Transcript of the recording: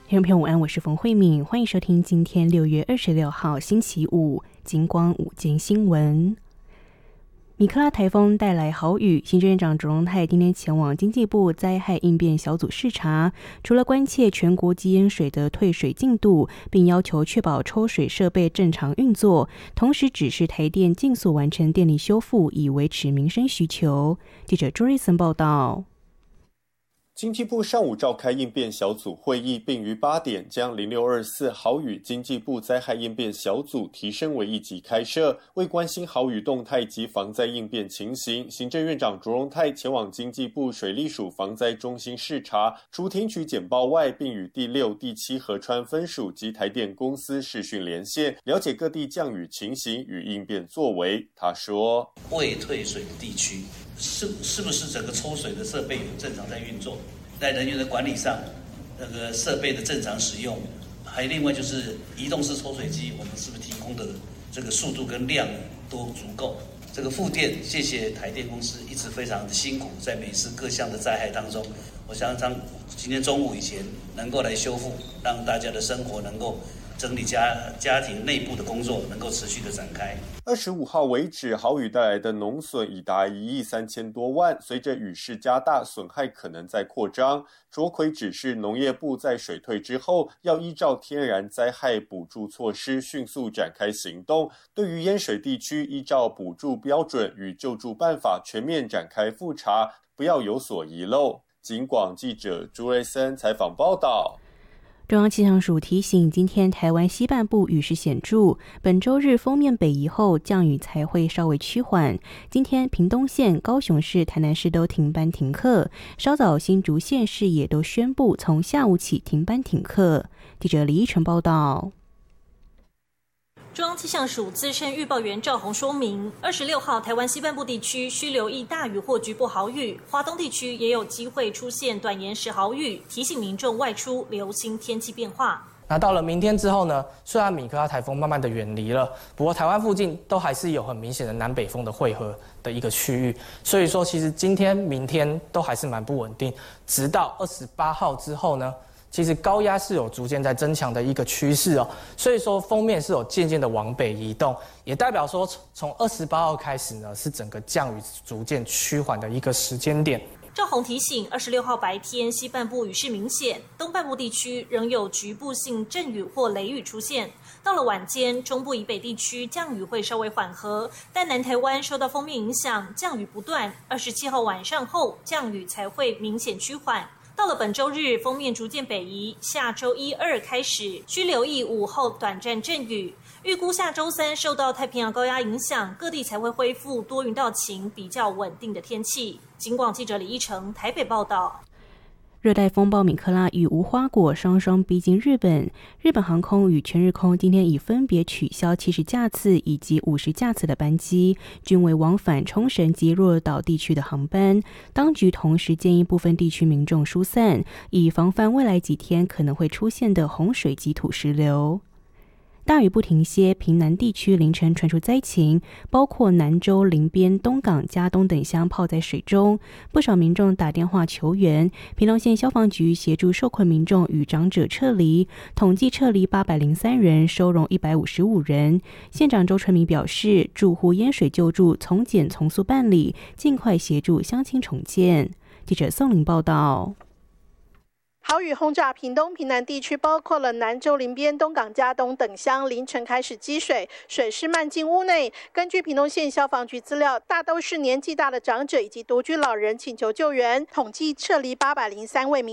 听众朋友午安，我是冯慧敏，欢迎收听今天6月26号星期五金光午间新闻。米克拉台风带来豪雨，行政院长卓荣泰今天前往经济部灾害应变小组视察，除了关切全国基淹水的退水进度，并要求确保抽水设备正常运作，同时指示台电尽速完成电力修复，以维持民生需求。记者朱瑞森报道。 经济部上午召开应变小组会议，并于8点将0624豪雨经济部灾害应变小组提升为1级开设。为关心豪雨动态及防灾应变情形，行政院长卓荣泰前往经济部水利署防灾中心视察，除听取简报外，并与第6、第7河川分署及台电公司视讯连线，了解各地降雨情形与应变作为。他说： 未退水的地区是不是整个抽水的设备有正常在运作？在人员的管理上，那个设备的正常使用，还有另外就是移动式抽水机，我们是不是提供的这个速度跟量都足够？这个复电，谢谢台电公司一直非常的辛苦，在每次各项的灾害当中，我相信今天中午以前能够来修复，让大家的生活能够整理家庭内部的工作能够持续的展开。 25号为止，豪雨带来的农损已达1亿3千多万，随着雨势加大，损害可能再扩张。卓奎指示农业部在水退之后，要依照天然灾害补助措施迅速展开行动，对于淹水地区依照补助标准与救助办法全面展开复查，不要有所遗漏。警广记者朱瑞森采访报道。 中央气象署提醒，今天台湾西半部雨势显著，本周日锋面北移后，降雨才会稍微趋缓。今天屏东县、高雄市、台南市都停班停课，稍早新竹县市也都宣布从下午起停班停课。记者李依晨报道。 中央气象署资深预报员赵宏说明，26号台湾西半部地区需留意大雨或局部豪雨，华东地区也有机会出现短延时豪雨，提醒民众外出留心天气变化。 那到了明天之后呢，虽然米克拉台风慢慢的远离了，不过台湾附近都还是有很明显的南北风的汇合的一个区域，所以说其实今天、明天都还是蛮不稳定，直到28号之后呢，其实高压是有逐渐在增强的一个趋势哦，所以说锋面是有渐渐的往北移动，也代表说从28号开始呢，是整个降雨逐渐趋缓的一个时间点。 赵宏提醒，26号白天西半部雨势明显，东半部地区仍有局部性阵雨或雷雨出现。到了晚间，中部以北地区降雨会稍微缓和，但南台湾受到锋面影响，降雨不断。27号晚上后，降雨才会明显趋缓。到了本周日，锋面逐渐北移，下周1、2开始需留意午后短暂阵雨。预估下周3受到太平洋高压影响，各地才会恢复多云到晴、比较稳定的天气。警广记者李依成台北报道。 热带风暴米克拉与无花果双双逼近日本，日本航空与全日空今天已分别取消70架次以及50架次的班机，均为往返冲绳及鹿儿岛地区的航班。当局同时建议部分地区民众疏散，以防范未来几天可能会出现的洪水及土石流。大雨不停歇，屏南地区凌晨传出灾情，包括南州、林边、东港、嘉东等乡泡在水中，不少民众打电话求援。屏东县消防局协助受困民众与长者撤离，统计撤离803人，收容155人。县长周春米表示，住户淹水救助从简从速办理，尽快协助乡亲重建。记者宋玲报道。 豪雨轰炸屏东、屏南地区，包括了南州、林边、东港、嘉东等乡，凌晨开始积水，水势漫进屋内。根据屏东县消防局资料，大都是年纪大的长者以及独居老人请求救援，统计撤离803位民